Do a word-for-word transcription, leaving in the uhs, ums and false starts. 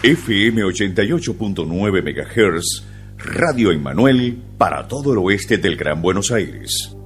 F M ochenta y ocho punto nueve megahertz, Radio Emmanuel para todo el oeste del Gran Buenos Aires.